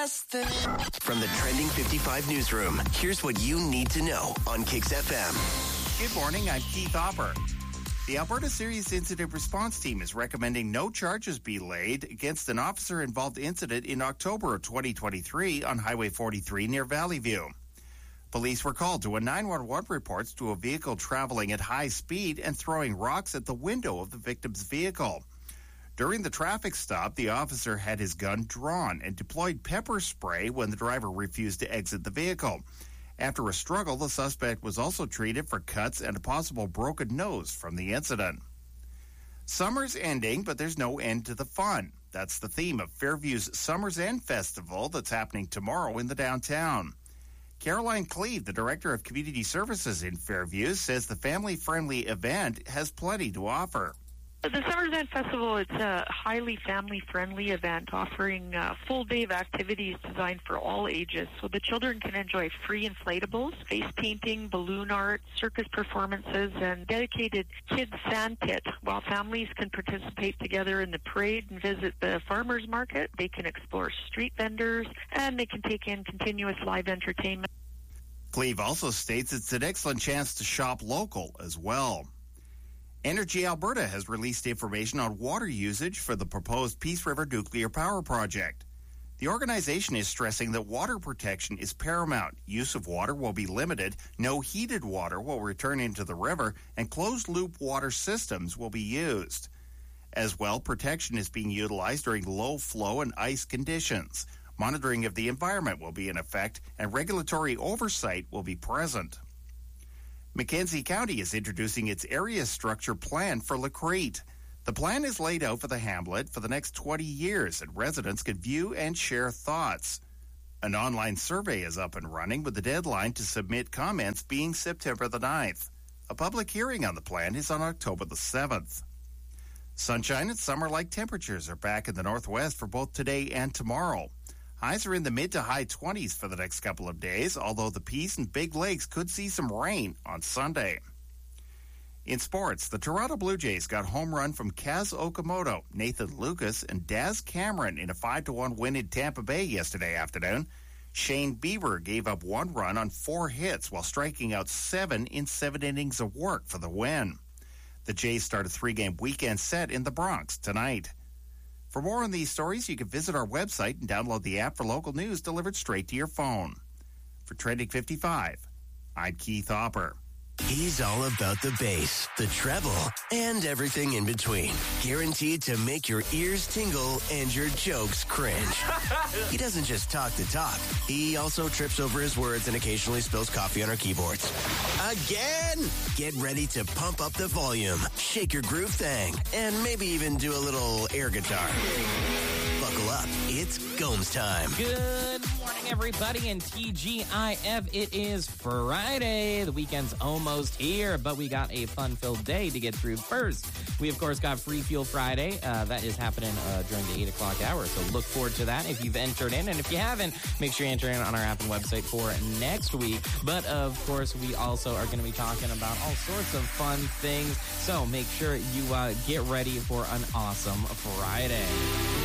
best thing. From the Trending 55 newsroom, here's what you need to know on Kicks FM. Good morning, I'm Keith Hopper. The Alberta Serious Incident Response Team is recommending no charges be laid against an officer-involved incident in October of 2023 on Highway 43 near Valley View. Police were called to a 911 reports to a vehicle traveling at high speed and throwing rocks at the window of the victim's vehicle. During the traffic stop, the officer had his gun drawn and deployed pepper spray when the driver refused to exit the vehicle. After a struggle, the suspect was also treated for cuts and a possible broken nose from the incident. Summer's ending, but there's no end to the fun. That's the theme of Fairview's Summer's End Festival that's happening tomorrow in the downtown. Caroline Cleve, the Director of Community Services in Fairview, says the family-friendly event has plenty to offer. The Summer's End Festival, it's a highly family-friendly event offering a full day of activities designed for all ages. So the children can enjoy free inflatables, face painting, balloon art, circus performances, and dedicated kids' sand pit. While families can participate together in the parade and visit the farmers market, they can explore street vendors, and they can take in continuous live entertainment. Cleve also states it's an excellent chance to shop local as well. Energy Alberta has released information on water usage for the proposed Peace River Nuclear Power Project. The organization is stressing that water protection is paramount. Use of water will be limited, no heated water will return into the river, and closed-loop water systems will be used. As well, protection is being utilized during low flow and ice conditions. Monitoring of the environment will be in effect, and regulatory oversight will be present. Mackenzie County is introducing its area structure plan for Lacrete. The plan is laid out for the hamlet for the next 20 years, and residents can view and share thoughts. An online survey is up and running, with the deadline to submit comments being September the 9th. A public hearing on the plan is on October the 7th. Sunshine and summer-like temperatures are back in the northwest for both today and tomorrow. Highs are in the mid to high 20s for the next couple of days, although the Peace and Big Lakes could see some rain on Sunday. In sports, the Toronto Blue Jays got home run from Kaz Okamoto, Nathan Lucas, and Daz Cameron in a 5-1 win in Tampa Bay yesterday afternoon. Shane Bieber gave up 1 run on 4 hits while striking out 7 in 7 innings of work for the win. The Jays start a 3-game weekend set in the Bronx tonight. For more on these stories, you can visit our website and download the app for local news delivered straight to your phone. For Trending 55, I'm Keith Hopper. He's all about the bass, the treble, and everything in between. Guaranteed to make your ears tingle and your jokes cringe. He doesn't just talk the talk. He also trips over his words and occasionally spills coffee on our keyboards. Again! Get ready to pump up the volume, shake your groove thing, and maybe even do a little air guitar. Buckle up. It's Gomes time. Good morning, everybody, and TGIF. It is Friday. The weekend's almost here, but we got a fun-filled day to get through first. We, of course, got Free Fuel Friday. That is happening during the 8 o'clock hour, so look forward to that if you've entered in. And if you haven't, make sure you enter in on our app and website for next week. But, of course, we also are going to be talking about all sorts of fun things, so make sure you get ready for an awesome Friday.